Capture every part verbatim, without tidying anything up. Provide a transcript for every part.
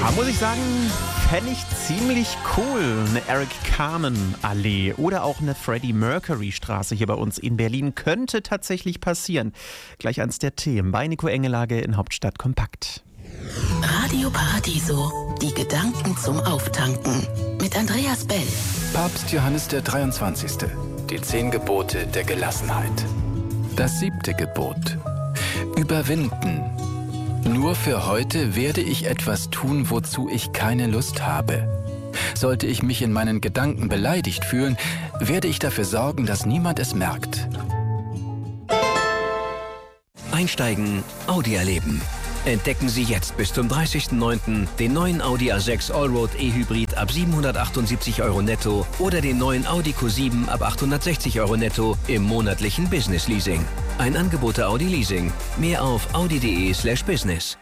Da muss ich sagen, fände ich ziemlich cool. Eine Eric Carmen Allee oder auch eine Freddie Mercury Straße hier bei uns in Berlin könnte tatsächlich passieren. Gleich eins der Themen bei Nico Engelage in Hauptstadt Kompakt. Radio Paradiso, die Gedanken zum Auftanken mit Andreas Bell. Papst Johannes der dreiundzwanzigste. Die zehn Gebote der Gelassenheit. Das siebte Gebot. Überwinden. Nur für heute werde ich etwas tun, wozu ich keine Lust habe. Sollte ich mich in meinen Gedanken beleidigt fühlen, werde ich dafür sorgen, dass niemand es merkt. Einsteigen, Audi erleben. Entdecken Sie jetzt bis zum dreißigsten neunten den neuen Audi A sechs Allroad E-Hybrid ab siebenhundertachtundsiebzig Euro netto oder den neuen Audi Q sieben ab achthundertsechzig Euro netto im monatlichen Business Leasing. Ein Angebot der Audi Leasing. Mehr auf audi.de slash business.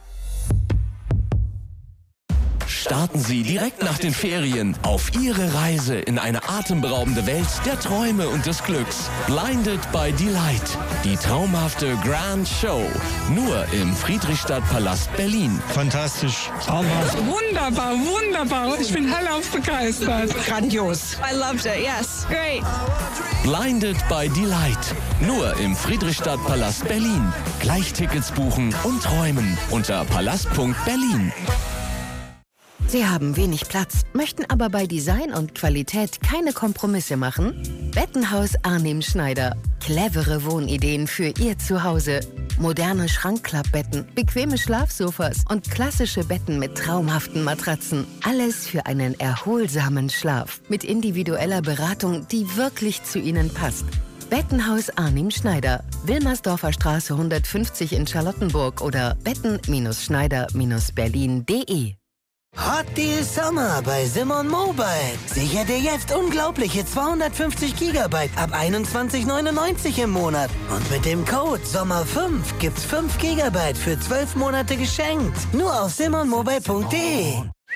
Starten Sie direkt nach den Ferien auf Ihre Reise in eine atemberaubende Welt der Träume und des Glücks. Blinded by Delight. Die traumhafte Grand Show. Nur im Friedrichstadtpalast Berlin. Fantastisch. Traumhaft. Wunderbar, wunderbar. Ich bin hellauf begeistert. Grandios. I loved it, yes. Great. Blinded by Delight. Nur im Friedrichstadtpalast Berlin. Gleich Tickets buchen und träumen unter palast punkt berlin. Sie haben wenig Platz, möchten aber bei Design und Qualität keine Kompromisse machen? Bettenhaus Arnim Schneider. Clevere Wohnideen für Ihr Zuhause. Moderne Schrankklappbetten, bequeme Schlafsofas und klassische Betten mit traumhaften Matratzen. Alles für einen erholsamen Schlaf. Mit individueller Beratung, die wirklich zu Ihnen passt. Bettenhaus Arnim Schneider. Wilmersdorfer Straße hundertfünfzig in Charlottenburg oder betten Schneider Berlin punkt de. Hot Deal Summer bei Simon Mobile. Sicher dir jetzt unglaubliche zweihundertfünfzig Gigabyte ab einundzwanzig neunundneunzig im Monat. Und mit dem Code Sommer fünf gibt's fünf Gigabyte für zwölf Monate geschenkt. Nur auf simon mobile punkt de.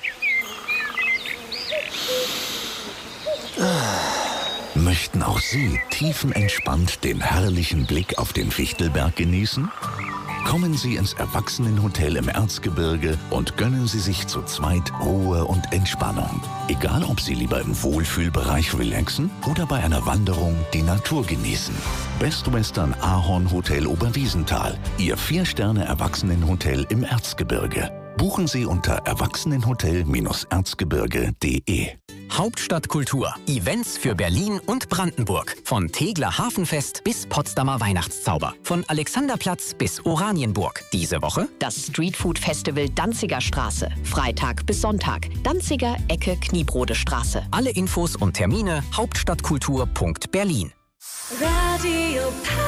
Möchten auch Sie tiefenentspannt den herrlichen Blick auf den Fichtelberg genießen? Kommen Sie ins Erwachsenenhotel im Erzgebirge und gönnen Sie sich zu zweit Ruhe und Entspannung. Egal, ob Sie lieber im Wohlfühlbereich relaxen oder bei einer Wanderung die Natur genießen. Best Western Ahorn Hotel Oberwiesenthal, Ihr Vier-Sterne-Erwachsenenhotel im Erzgebirge. Buchen Sie unter erwachsenenhotel erzgebirge punkt de. Hauptstadtkultur. Events für Berlin und Brandenburg. Von Tegeler Hafenfest bis Potsdamer Weihnachtszauber. Von Alexanderplatz bis Oranienburg. Diese Woche das Streetfood Festival Danziger Straße. Freitag bis Sonntag. Danziger Ecke Kniebrode Straße. Alle Infos und Termine hauptstadtkultur punkt berlin. Radio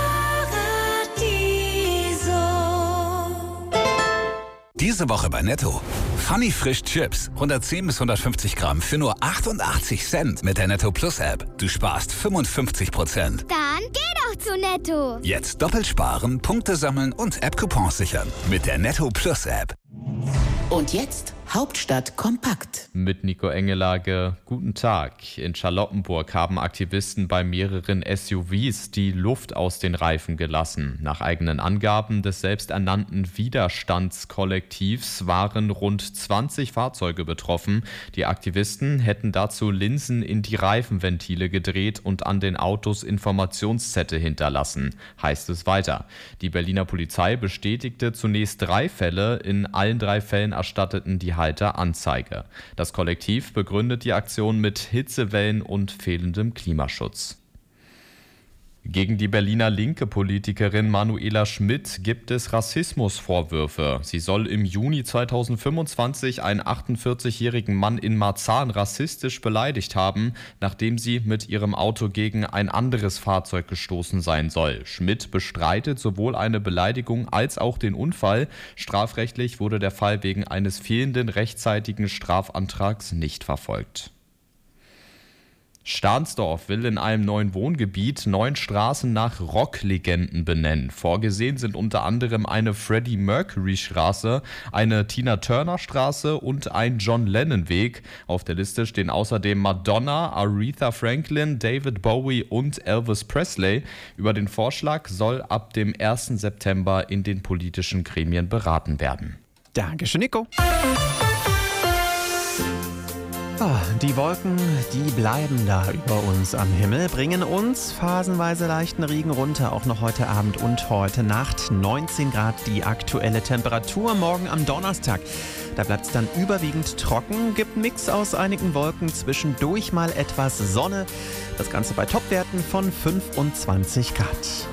Paradiso. Diese Woche bei Netto. Funny Frisch Chips. hundertzehn bis hundertfünfzig Gramm für nur achtundachtzig Cent mit der Netto Plus App. Du sparst fünfundfünfzig Prozent. Dann geh doch zu Netto. Jetzt doppelt sparen, Punkte sammeln und App-Coupons sichern. Mit der Netto Plus App. Und jetzt Hauptstadt kompakt. Mit Nico Engelage. Guten Tag. In Charlottenburg haben Aktivisten bei mehreren S U Vs die Luft aus den Reifen gelassen. Nach eigenen Angaben des selbsternannten Widerstandskollektivs waren rund zwanzig Fahrzeuge betroffen. Die Aktivisten hätten dazu Linsen in die Reifenventile gedreht und an den Autos Informationszettel hinterlassen, heißt es weiter. Die Berliner Polizei bestätigte zunächst drei Fälle. In allen drei Fällen erstatteten die Halter Anzeige. Das Kollektiv begründet die Aktion mit Hitzewellen und fehlendem Klimaschutz. Gegen die Berliner linke Politikerin Manuela Schmidt gibt es Rassismusvorwürfe. Sie soll im Juni zweitausendfünfundzwanzig einen achtundvierzigjährigen Mann in Marzahn rassistisch beleidigt haben, nachdem sie mit ihrem Auto gegen ein anderes Fahrzeug gestoßen sein soll. Schmidt bestreitet sowohl eine Beleidigung als auch den Unfall. Strafrechtlich wurde der Fall wegen eines fehlenden rechtzeitigen Strafantrags nicht verfolgt. Stahnsdorf will in einem neuen Wohngebiet neun Straßen nach Rocklegenden benennen. Vorgesehen sind unter anderem eine Freddie Mercury Straße, eine Tina Turner Straße und ein John Lennon Weg. Auf der Liste stehen außerdem Madonna, Aretha Franklin, David Bowie und Elvis Presley. Über den Vorschlag soll ab dem ersten September in den politischen Gremien beraten werden. Dankeschön, Nico. Oh, die Wolken, die bleiben da über uns am Himmel, bringen uns phasenweise leichten Regen runter, auch noch heute Abend und heute Nacht. neunzehn Grad die aktuelle Temperatur, morgen am Donnerstag. Da bleibt es dann überwiegend trocken, gibt einen Mix aus einigen Wolken, zwischendurch mal etwas Sonne. Das Ganze bei Topwerten von fünfundzwanzig Grad.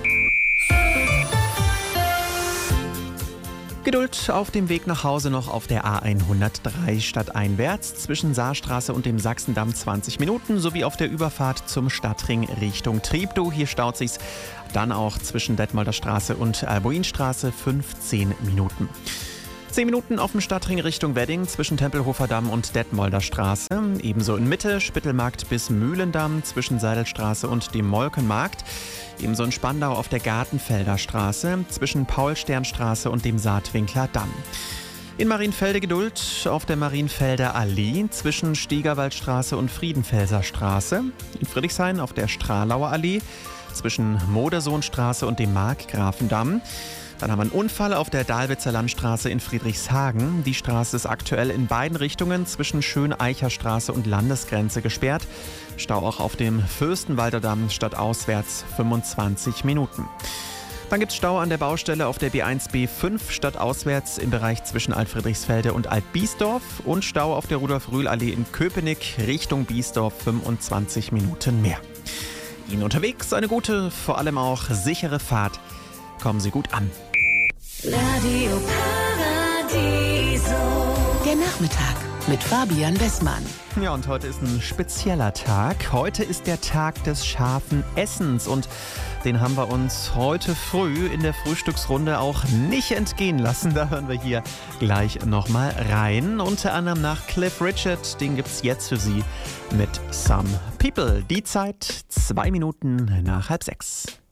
Geduld auf dem Weg nach Hause noch auf der A hundertdrei stadteinwärts zwischen Saarstraße und dem Sachsendamm zwanzig Minuten sowie auf der Überfahrt zum Stadtring Richtung Treptow. Hier staut sich's dann auch zwischen Detmolder Straße und Albuinstraße fünfzehn Minuten. zehn Minuten auf dem Stadtring Richtung Wedding zwischen Tempelhofer Damm und Detmolder Straße. Ebenso in Mitte, Spittelmarkt bis Mühlendamm zwischen Seidelstraße und dem Molkenmarkt. Ebenso in Spandau auf der Gartenfelder Straße zwischen Paulsternstraße und dem Saatwinkler Damm. In Marienfelde Geduld auf der Marienfelder Allee zwischen Stiegerwaldstraße und Friedenfelser Straße. In Friedrichshain auf der Stralauer Allee zwischen Modersohnstraße und dem Markgrafendamm. Dann haben wir einen Unfall auf der Dahlwitzer Landstraße in Friedrichshagen. Die Straße ist aktuell in beiden Richtungen zwischen Schöneicherstraße und Landesgrenze gesperrt. Stau auch auf dem Fürstenwalder Damm stadtauswärts fünfundzwanzig Minuten. Dann gibt es Stau an der Baustelle auf der B eins B fünf stadtauswärts im Bereich zwischen Altfriedrichsfelde und Altbiesdorf und Stau auf der Rudolf-Rühl-Allee in Köpenick Richtung Biesdorf fünfundzwanzig Minuten mehr. Ihnen unterwegs eine gute, vor allem auch sichere Fahrt. Kommen Sie gut an. Radio Paradiso. Der Nachmittag mit Fabian Westmann. Ja, und heute ist ein spezieller Tag. Heute ist der Tag des scharfen Essens und den haben wir uns heute früh in der Frühstücksrunde auch nicht entgehen lassen. Da hören wir hier gleich nochmal rein. Unter anderem nach Cliff Richard, den gibt's jetzt für Sie mit Some People. Die Zeit zwei Minuten nach halb sechs.